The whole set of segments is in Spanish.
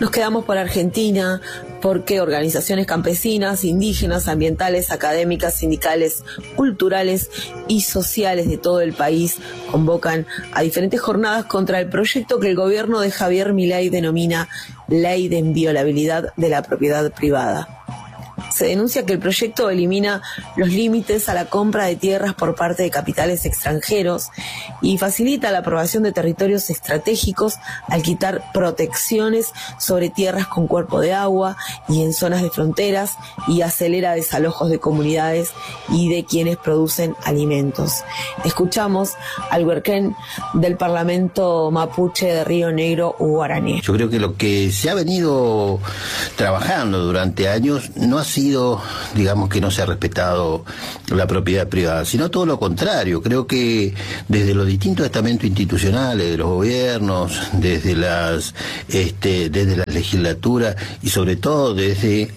Nos quedamos por Argentina porque organizaciones campesinas, indígenas, ambientales, académicas, sindicales, culturales y sociales de todo el país convocan a diferentes jornadas contra el proyecto que el gobierno de Javier Milei denomina Ley de Inviolabilidad de la Propiedad Privada. Se denuncia que el proyecto elimina los límites a la compra de tierras por parte de capitales extranjeros y facilita la aprobación de territorios estratégicos al quitar protecciones sobre tierras con cuerpo de agua y en zonas de fronteras, y acelera desalojos de comunidades y de quienes producen alimentos. Escuchamos al huerquén del Parlamento mapuche de Río Negro, Guaraní. Yo creo que lo que se ha venido trabajando durante años no ha sido, digamos, que no se ha respetado la propiedad privada, sino todo lo contrario. Creo que desde los distintos estamentos institucionales de los gobiernos, desde la legislatura y sobre todo desde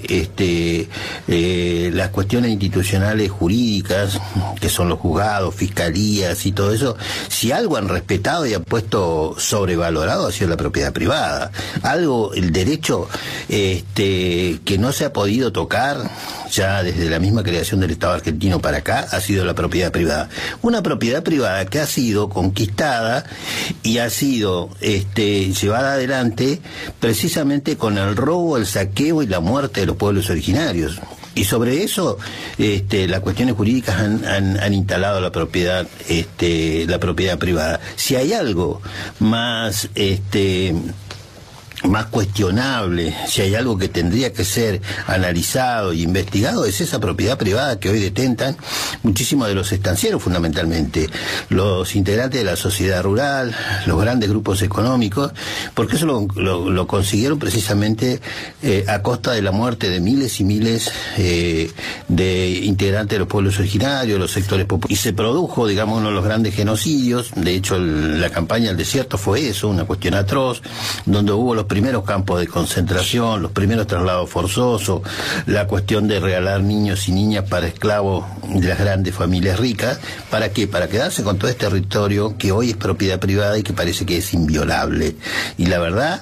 las cuestiones institucionales jurídicas, que son los juzgados, fiscalías y todo eso, si algo han respetado y han puesto sobrevalorado ha sido la propiedad privada. Algo, el derecho que no se ha podido tocar ya desde la misma creación del Estado argentino para acá ha sido la propiedad privada. Una propiedad privada que ha sido conquistada y ha sido llevada adelante precisamente con el robo, el saqueo y la muerte de los pueblos originarios. Y sobre eso las cuestiones jurídicas han instalado la propiedad privada. Si hay algo más cuestionable, si hay algo que tendría que ser analizado e investigado, es esa propiedad privada que hoy detentan muchísimos de los estancieros, fundamentalmente los integrantes de la sociedad rural, los grandes grupos económicos, porque eso lo consiguieron precisamente a costa de la muerte de miles y miles de integrantes de los pueblos originarios, los sectores populares, y se produjo, digamos, uno de los grandes genocidios. De hecho, la campaña del desierto fue eso, una cuestión atroz, donde hubo los primeros campos de concentración, los primeros traslados forzosos, la cuestión de regalar niños y niñas para esclavos de las grandes familias ricas. ¿Para qué? Para quedarse con todo este territorio que hoy es propiedad privada y que parece que es inviolable. Y la verdad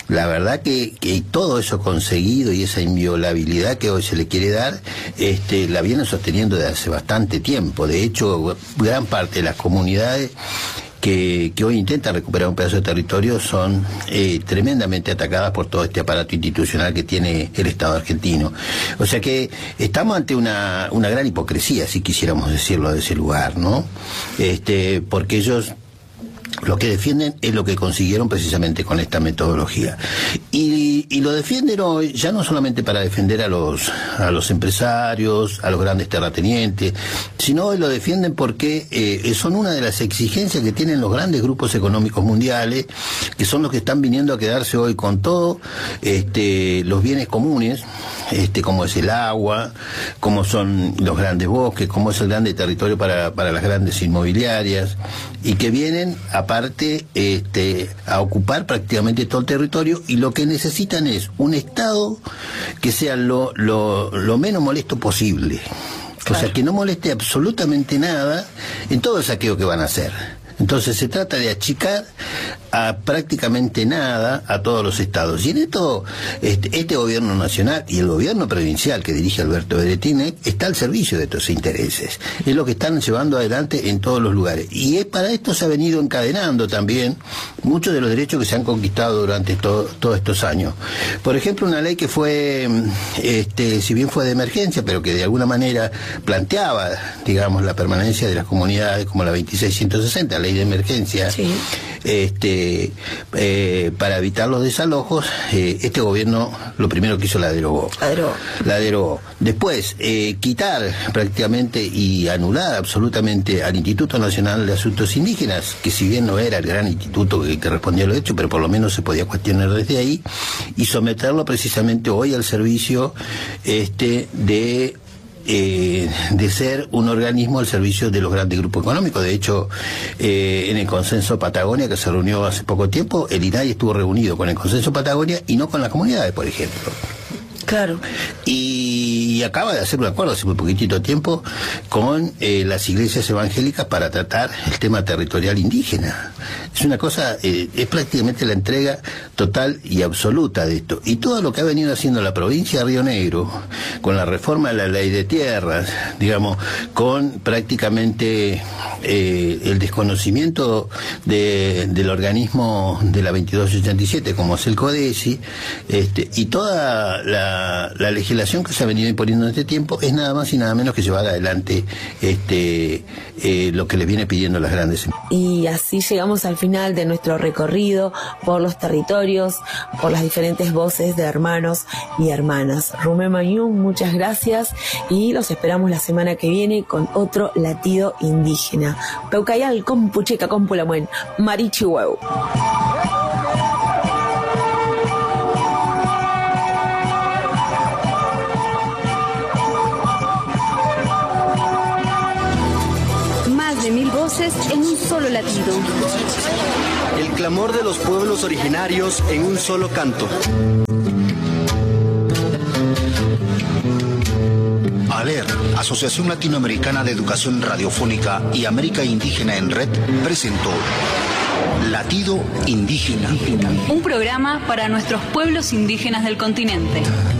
que todo eso conseguido y esa inviolabilidad que hoy se le quiere dar, la vienen sosteniendo desde hace bastante tiempo. De hecho, gran parte de las comunidades que hoy intentan recuperar un pedazo de territorio son tremendamente atacadas por todo este aparato institucional que tiene el Estado argentino. O sea que estamos ante una gran hipocresía, si quisiéramos decirlo de ese lugar, ¿no? Porque ellos lo que defienden es lo que consiguieron precisamente con esta metodología. Y lo defienden hoy ya no solamente para defender a los empresarios, a los grandes terratenientes, sino hoy lo defienden porque son una de las exigencias que tienen los grandes grupos económicos mundiales, que son los que están viniendo a quedarse hoy con todo los bienes comunes, como es el agua, como son los grandes bosques, como es el grande territorio para las grandes inmobiliarias, y que vienen aparte a ocupar prácticamente todo el territorio, y lo que necesitan es un Estado que sea lo menos molesto posible. Claro. O sea, que no moleste absolutamente nada en todo el saqueo que van a hacer. Entonces se trata de achicar a prácticamente nada a todos los estados. Y en esto, este gobierno nacional y el gobierno provincial que dirige Alberto Berettini está al servicio de estos intereses. Es lo que están llevando adelante en todos los lugares. Y para esto se ha venido encadenando también muchos de los derechos que se han conquistado durante todos estos años. Por ejemplo, una ley que fue, si bien fue de emergencia, pero que de alguna manera planteaba, digamos, la permanencia de las comunidades, como la 2660, ley de emergencia, sí. Para evitar los desalojos, este gobierno lo primero que hizo la derogó. La derogó. Después, quitar prácticamente y anular absolutamente al Instituto Nacional de Asuntos Indígenas, que si bien no era el gran instituto que respondía a lo hecho, pero por lo menos se podía cuestionar desde ahí, y someterlo precisamente hoy al servicio de ser un organismo al servicio de los grandes grupos económicos. De hecho, en el Consenso Patagonia, que se reunió hace poco tiempo, el INAI estuvo reunido con el Consenso Patagonia y no con las comunidades, por ejemplo. Claro. Y acaba de hacer un acuerdo hace muy poquitito tiempo con las iglesias evangélicas para tratar el tema territorial indígena. Es una cosa, es prácticamente la entrega total y absoluta de esto. Y todo lo que ha venido haciendo la provincia de Río Negro, con la reforma de la ley de tierras, digamos, con prácticamente el desconocimiento del organismo de la 2287, como es el CODESI, y toda la legislación que se ha venido imponiendo en este tiempo, es nada más y nada menos que llevar adelante lo que les viene pidiendo las grandes empresas. Y así llegamos al final de nuestro recorrido por los territorios, por las diferentes voces de hermanos y hermanas. Rumé Mañún, muchas gracias y los esperamos la semana que viene con otro latido indígena. Peucayal, Compucheca, Compulamuen, Marichihueu. Más de 1000 voces en un solo latido. El clamor de los pueblos originarios en un solo canto. ALER, Asociación Latinoamericana de Educación Radiofónica y América Indígena en Red, presentó Latido Indígena. Un programa para nuestros pueblos indígenas del continente.